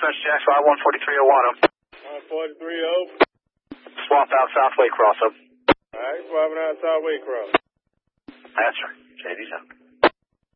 Dispatch Jack 514301. 143-0. Swap out South Waycross up. All right, swapping out South Waycross. That's right. JD's out.